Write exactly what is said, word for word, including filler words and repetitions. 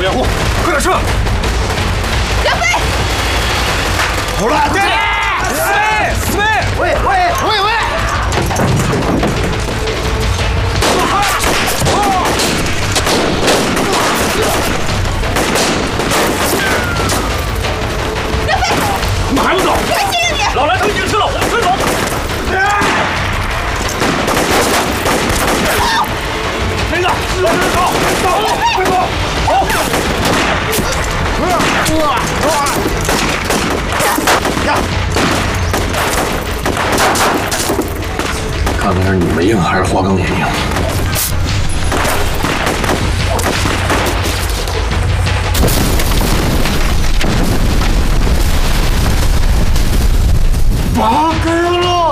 掩护，快点撤！ 梁飞， 好了，对，四位，四位，喂喂喂喂！ 梁飞， 怎么还不走？ 你们静点！ 老来都已经撤了，我们快走！那个，走走走，快走！好。呀！看看是你们硬还是花岗岩硬？